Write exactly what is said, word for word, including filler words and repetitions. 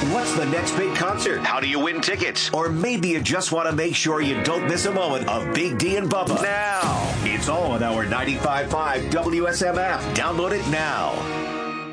What's the next big concert? How do you win tickets? Or maybe you just want to make sure you don't miss a moment of Big D and Bubba. Now. It's all on our ninety-five point five W S M app. Download it now.